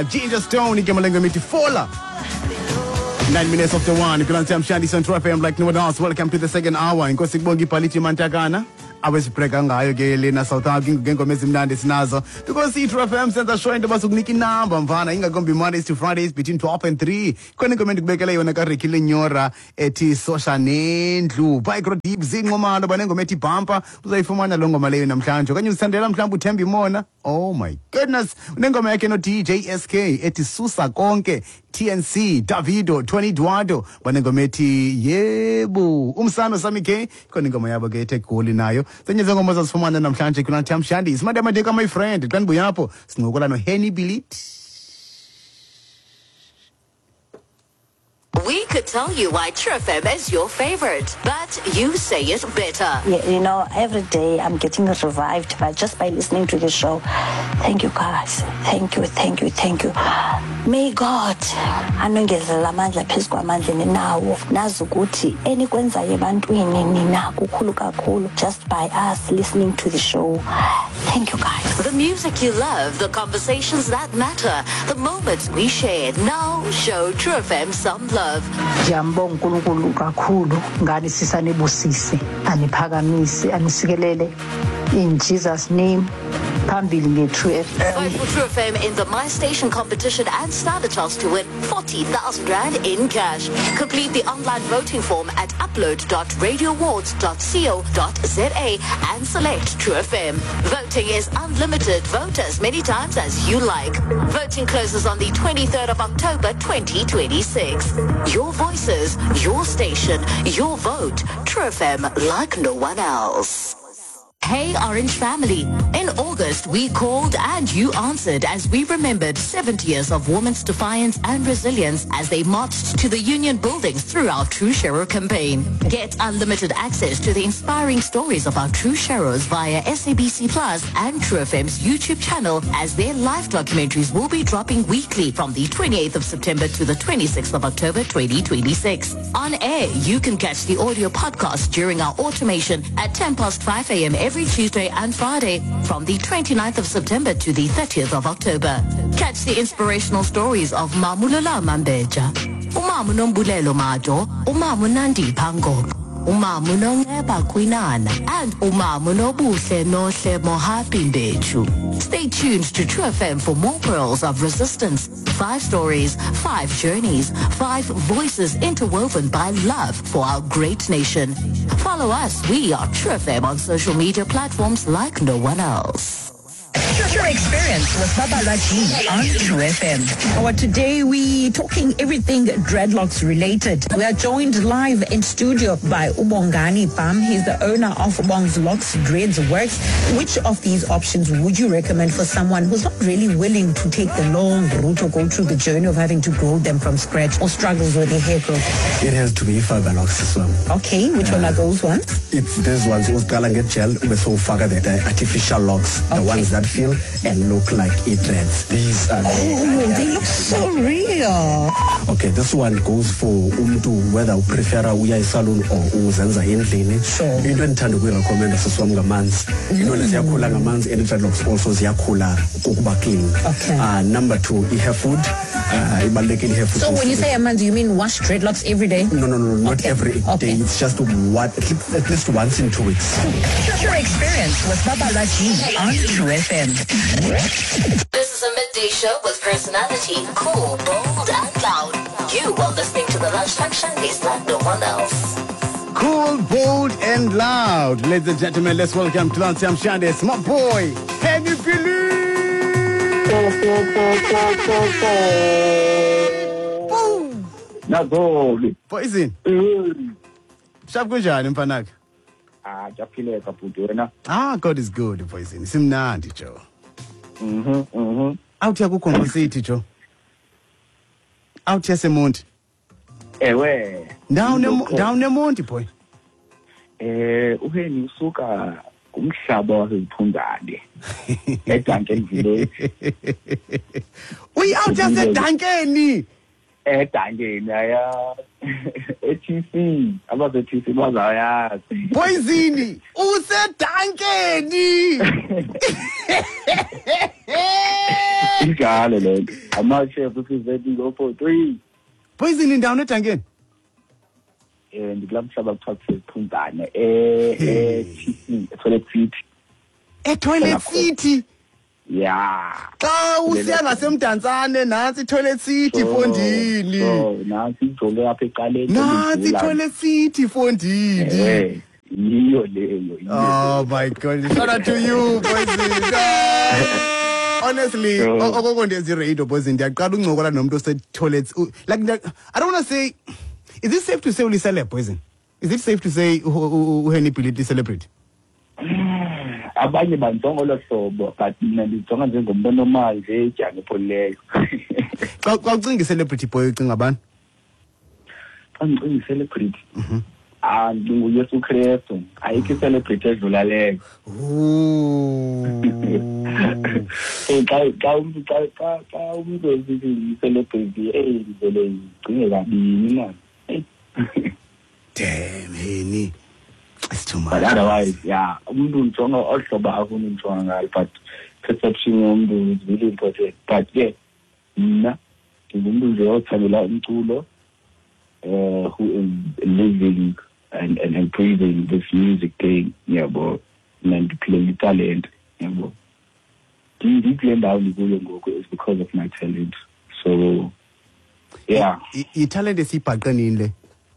Ginger Stone igama lengo mithi Fola. 9 minutes after 1. Kulansi Mshandi Central FM like no one else. Welcome to the second hour. Inkosi kubonga ipalithi mantakana. Awesibreka ngayo ke lena South Africa ngengoma ezimnandi sinazo because Central FM senza show into basukunika inamba mfana ingakombi Mondays to Fridays between 12 and 3 khona comment kubekela yona ka Rekile Nyora ethi social nendlu Bike Deep zingqomalo banengoma ethi bumper uzayifumana lo ngoma leyo namhlanje okanye usithandela mhlawumbe uThembi Mona. Oh my goodness, unengoma yakhe no DJ SK ethi susa konke TNC Davido 20 Eduardo banengoma ethi yebo umsano Sami K khona ingoma yabo ke ethe goli nayo zenye zengoma zasifumana namhlanje kunathi Mshandi smart amadeka my friend xa nibuya apho sincokola no Henny Billit. We could tell you why True FM is your favorite, but you say it better. Yeah, you know, every day I'm getting revived just by listening to the show. Thank you, guys. Thank you, thank you, thank you. May God anongezelela amandla phezu kwamandla ninawo nazi ukuthi enikwenzayo ebantwini nina kukhulu kakhulu just by us listening to the show. Thank you, guys. The music you love, the conversations that matter, the moments we shared. Now show True FM some love. Ngiyambonga uNkulunkulu kakhulu ngani sisanebusisi aniphakamise anisikelele in Jesus name. Phambili ngeTrue FM. Vote for True FM in the My Station competition and stand a chance to win 40,000 Rand in cash. Complete the online voting form at upload.radioawards.co.za and select True FM. Voting is unlimited. Vote as many times as you like. Voting closes on the 23rd of October 2026. Your voices, your station, your vote. True FM like no one else. Hey Orange family, in August we called and you answered as we remembered 70 years of women's defiance and resilience as they marched to the Union buildings through our True Shero campaign. Get unlimited access to the inspiring stories of our True Sheros via SABC Plus and True FM's YouTube channel as their live documentaries will be dropping weekly from the 28th of September to the 26th of October 2026. On air, you can catch the audio podcast during our automation at 5 a.m. every Tuesday and Friday from the 29th of September to the 30th of October. Catch the inspirational stories of Mamulala Mambeja, Umamu Nombulelo Majo, Umamu Nandi Pango, Umamu Nongeba Kwinana, and Umamu Nobuhle Nohle Mohapimbechu. Stay tuned to True FM for more pearls of resistance. 5 stories, 5 journeys, 5 voices interwoven by love for our great nation. Follow us. We are True FM on social media platforms like no one else. Your experience with Babala G on True FM. Today we talking everything dreadlocks related. We are joined live in studio by Ubongani Pam. He's the owner of Ubong's Locks Dreads Works. Which of these options would you recommend for someone who's not really willing to take the long route or go through the journey of having to grow them from scratch or struggles with their hair growth? It has to be fiber locks as well. Okay, which one are those ones? It's these ones. Get gel with so far that artificial locks, the ones that feel and look like dreads. These are they look so real. Okay, this one goes for whether you prefer a salon or uzenza endlini. Sure. Into endithanda ukuyirecommenda siswam ngamanzi. Into ziyakhula ngamanzi and dreadlocks also ziyakhula ukuba clean. Okay. Number 2, hair food. Ibalulekile hair food. So when you say amanzi, you mean wash dreadlocks every day? No, not every day. It's just at least once in 2 weeks. Your experience with Babala G on True FM. This is a midday show with personality, cool, bold, and loud. You are listening to the Lunchtime Shandies like no one else. Cool, bold, and loud. Ladies and gentlemen, let's welcome to Lunchtime Shandies, my boy, Henny Billit. Boom. Nazoli. Poison. Sharp kunjani mfanaka? Japhileka bhuti wena. God is good, Poison. Simnandi, Joe. Out here kukhomba city, Joe. Out here semonti. Ewe. Down the Monty, boy. Uheni usuka kumhlaba waseziphundane. eDuncan Village. We out just eDuncan. eDuncan aya. eTC, abaze TC bazayazi. Poison, useDuncan. Injalo le. Ama-chef representing 043. Poison indawo eDankeni. Ndikulaa mhlaba kuthiwa kusephunzane TC Toilet City. Toilet City. Yeah. Xa usiya ngasemdantsane nansi Toilet City Fondini. So nansi ijole apha eqaleni. Nansi Toilet City Fondini. Yiyo leyo. Oh my God! Shout out to you, Poison. Honestly, okokondenza radio Poison. Ndiyaqala uncokola nomuntu ose toilets. Like I don't want to say. Is it safe to say ulisele Poison? Is it safe to say uHenny ability celebrate? Abanye banjonga lo hlobo but mina ndijonga njengomuntu normal nje ejana epholileyo. Xa ucinga celebrity boy ucinga bani? Xa ngicinga celebrity. NdinguYesu Kristu. Ayikho celebrity edlula leyo. Xa umuntu esithi celebrity ngivele ngigcine kabini man. Damn, Henny. It's too much. But otherwise, yeah, umuntu njonga ohlobo afuna njonga ngayo but perception yomuntu is really important. But yeah, mina ngingumuntu nje othandela umculo who is living and breathing this music thing, yabo, nandiphile talent, yabo. Ndikule ndawo ndikuyo ngoku is because of my talent. So yeah. Talent esibhaqe nini le?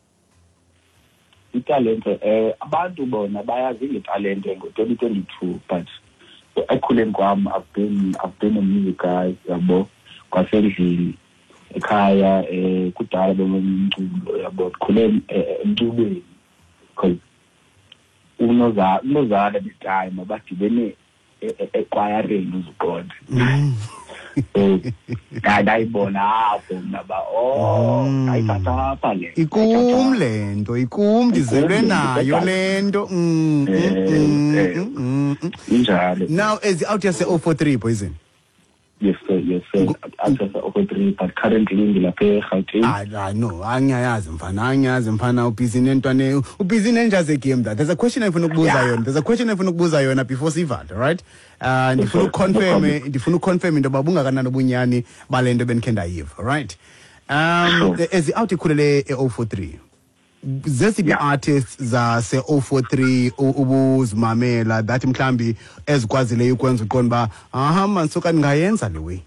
Italent abantu bona bayazi ngetalent ngo-2022 but ekhuleni kwami I've been a music guy, yabo, kwasendlini ekhaya kudala bomumculo, yabo, khuleni emculweni because unozala this time abadibene ekwayareni uzuqonda. So ndayibona apho naba ayithatha apha le ikum lento ikum ndizelwe nayo lento injalo. Now as out yase 043 Poison. Yes sir out yase 043 but currently ngilapha eGauteng. No angiyazi mfana ubusy nentwane ubusy nenjaze game that. There's a question efuna ukubuza yona before sivale, right? Ndifuna uconfirm into babungakanani obunyani balento benikenda yiva, right? As out ikhulele e043 zesiphi artists zase 043 ubuzimamela that mhlambi ezikwazile ukwenza uqonda ba man soka ningayenza le way.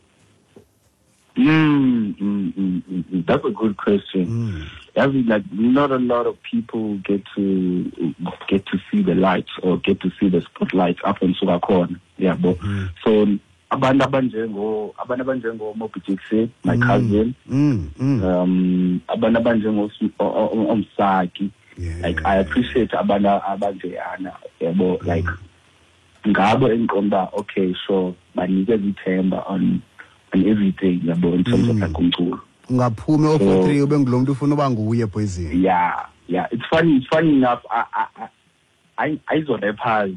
That's a good question. Like not a lot of people get to see the lights or get to see the spotlights up on Sugakhona. Yeah, but so abantu abanjengo Moby Dixie, my cousin, abantu abanjengo Omsaki. Like I appreciate abantu abanjeyana, yabo, like ngabo enqonda okay sure banike ithemba on everything, yabo, in terms of like umculo. Ngaphume o43 ube ngulomuntu ufuna uba nguye Poison. Yeah, it's funny enough. I saw the past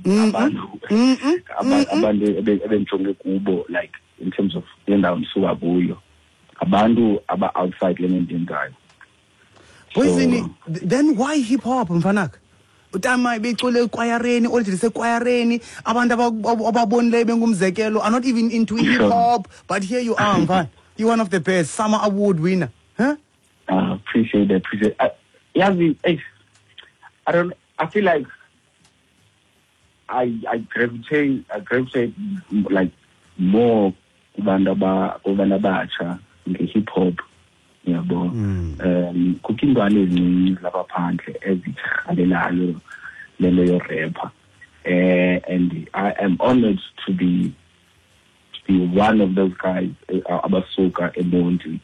abantu ebenjonge kubo, like in terms of yendawo msuka kuyo abantu aba outside lemendenzayo. Poison, then why hip hop mfanaka? Utama becule choireni already choireni abantu ababonile bengumzekelo are not even into hip hop, but here you are mfana. You're one of the best Summer Award winner, huh? Appreciate that. I feel like I gravitate like more kubandabacha nge hip hop, yabo. Kukingwane eziningi lapha phandle ezikhalelayo lelo yo rapper. And I am honored to be one of those guys, abasuka eMonti,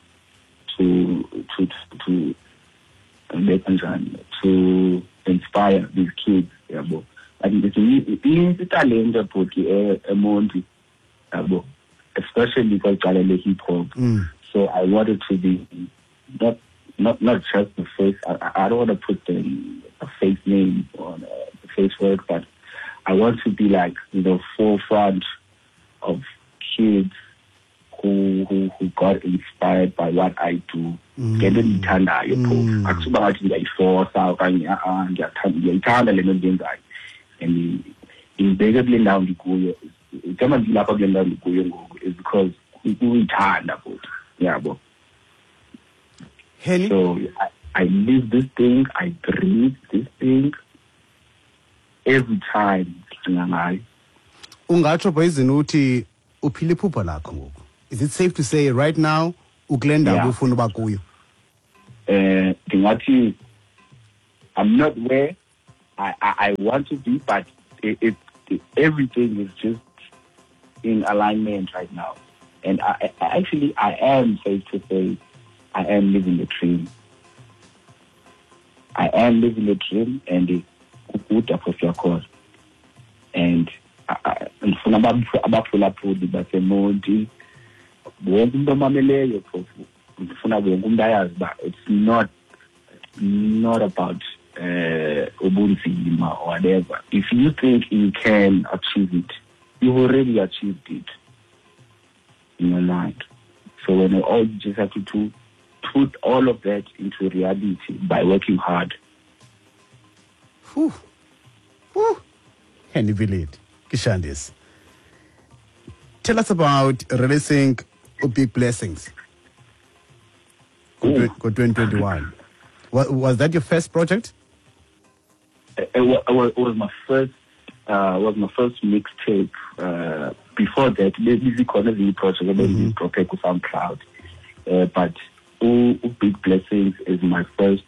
to inspire these kids, yabo. And it's a talent eMonti, yabo, especially because I hip hop. So I wanted to be not just the face. I don't want to put a fake name on the face word, but I want to be like forefront of kids who got inspired by what I do. Ngento ndithandayo phofu. Akusuba ngathi ngiyayiforsa okanye ngiyayithanda le nto ndiyenzayo. And ngibheke kule ndawo ndikuyo. Njema ndilapha kule ndawo ndikuyo ngoku is because ukuyithanda futhi yabo. Henny, So I live this thing, I breathe this thing every time. ungatsho Poison uthi uphila iphupha lakho ngoku. Is it safe to say right now ukule ndawo ufuna uba kuyo? Ndingathi I'm not where I want to be, but everything is just in alignment right now. And I am safe to say I am living the dream. I am living the dream, and ukudla for your cause. And ngifuna abaphulaphuli baseMonti wonke umuntu omameleyo phofu ngifuna wonke umuntu ayazi uba it's not about ubunzima or whatever. If you think you can achieve it, you've already achieved it in your mind. So when you all just have to put all of that into reality by working hard. Whew. Henny Vilade, Kishandis. Tell us about releasing Big Blessings. Go 2021. Was that your first project? It was my first mixtape. Before that, the music the project, and project with SoundCloud. But Big Blessings is my first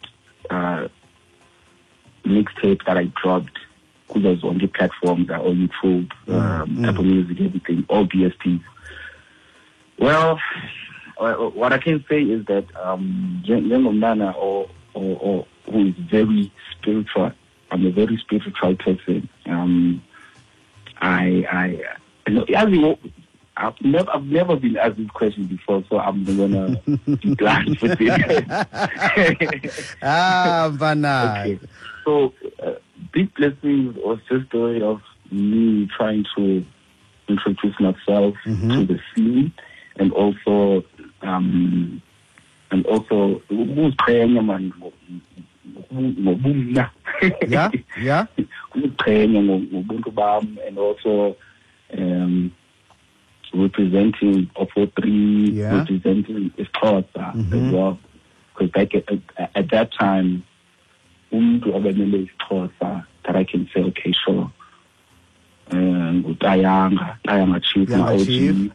mixtape that I dropped. Because on the platforms, on YouTube, Apple Music, everything, all DSPs. Well, what I can say is that young Nana or who is very spiritual. I'm a very spiritual person. I've never been asked this question before, so I'm gonna be blunt with it. Banana. Okay. So, Big Blessings was just a way of me trying to introduce myself to the scene, and also Yeah. And also representing OPO3, representing Xhosa as well, because back at that time, that I can say, okay, sure. Tayanga Chief, my OG,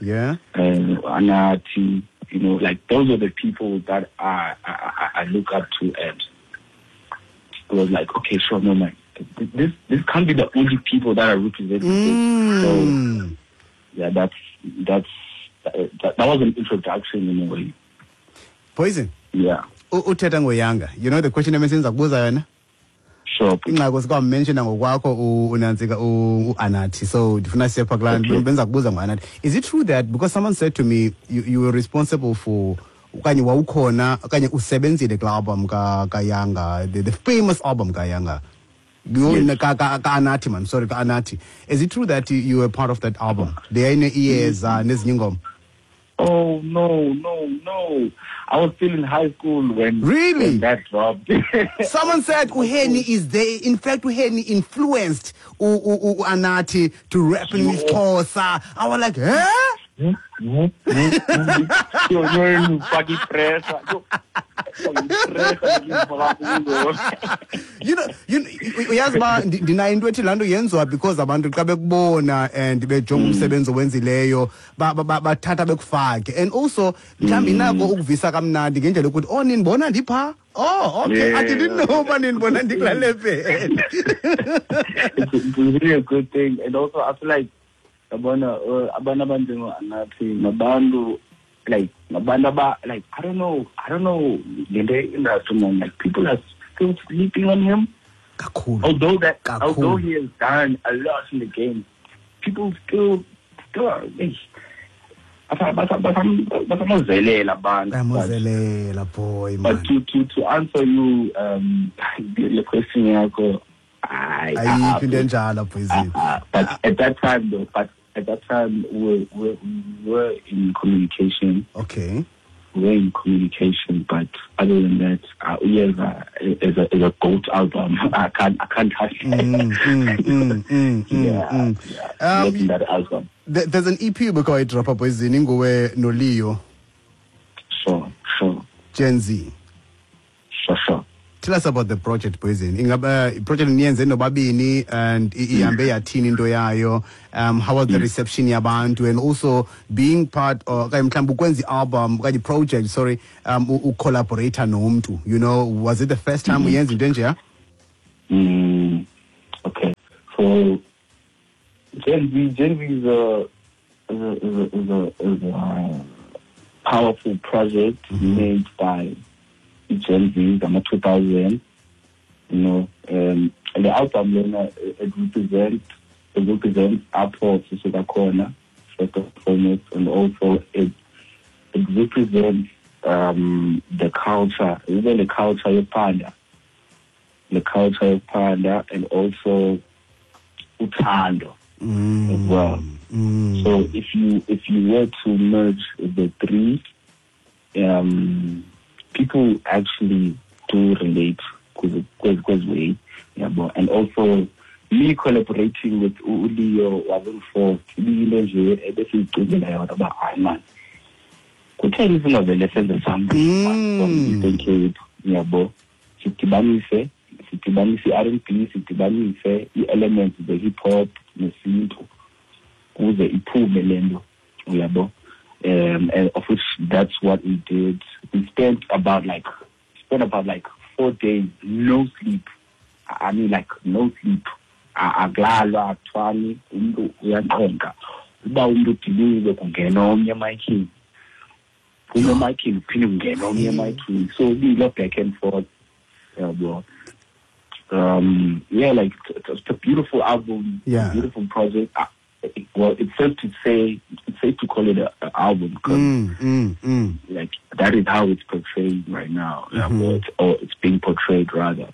Anati, like those are the people that I look up to, and it was like, okay, sure, no man, this can't be the only people that are representing. So yeah, that was an introduction in a way. Poison. Yeah. Uthetha ngoyanga. You know the question emesenza kubuza yona? Sure. Ingxako sika mention ngokwakho unantsika uAnathi. So ndifuna siya phaklana benza kubuza ngoAnathi. Is it true that because someone said to me you were responsible for okanye wawukhona okanye usebenzile kula album kaYanga, the famous album kaYanga? Ka-Anathi, man. Sorry, Anathi. Is it true that you were part of that album? The Aine Ears, nezinye ingoma. Oh no! I was still in high school when that dropped. Someone said Henny is there. In fact, Henny influenced Anathi to rap in his Xhosa. I was like, huh? Uyazi ba ndina into ethi lanto yenziwa because abantu xa bekubona and bejonga umsebenzi owenzileyo bathatha bekufake, and also mhlawumbi nako ukuvisa kamnandi ngendlela ukuthi ninibona ndipha. Okay, I didn't know ba ninibona ndikulale phela. It's really a good thing, and also I feel like abantu Anathi nabantu like I don't know in the industry, like people are still sleeping on him. Although he has done a lot in the game, people still boy, man. But to answer you your question, Yako, but at that time we were in communication. Okay. We're in communication, but other than that, is a GOAT album. I can't touch that. That album. There's an EP because drop up with Ziningowe no Leo. Sure. Gen Z. Sure. Tell us about the project, Poison. Project Nienze no Babini and Iambe Yatin into Yayo. How was the reception yabantu, and also being part of the album, the project, collaborator no too. You know, was it the first time we in danger? Okay. So Gen V is a powerful project made by Gen Z, I'm 2000, you know, and the album it represents Apple Susuka Corner, first and foremost, and also it represents the culture, even the culture of Panda, and also Utando as well. So if you were to merge the three, people actually do relate because way, and also me collaborating with Leo wasn't for about man. Could tell you some of the lessons of something from Cape, Sitibanise R&B, Sitibanise the elements of the hip hop, Nesinto, who's the Ipu Melendo, and of which that's what we did. We spent about 4 days, no sleep. I mean, like no sleep. Aglala, Twani, Uyantonka. Uba dilile kungena omnye miking. Kuno miking phinde kungena omnye miking. So we look back and forth. It's a beautiful album, a beautiful project. It's safe to call it an album because like that is how it's portrayed right now. It's being portrayed rather.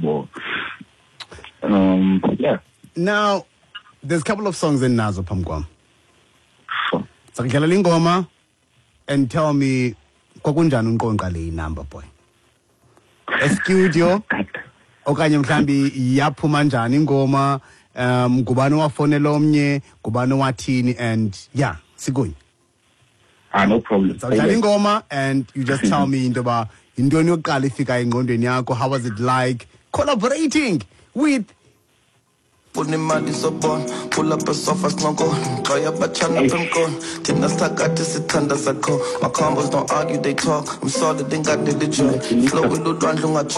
Now, there's a couple of songs in Nazo Pamgwam. Sakela Lingoma, and tell me, Kokunjan Unkongale number boy. A studio, okanye mhlambi yaphuma njani ingoma, ngubani wafonela omnye, ngubani wathini, and sigoyi. No problem. Sakela ingoma, and you just tell me into intoni yokuqala ifika engqondweni yakho, how was it like collaborating with Pull up a sofa snuggle, try up a channel from gone. Tina Sakati Sitanda Sako. My combos don't argue, they talk. I'm solid, ain't got the joy. Flow with Ludwan Lunga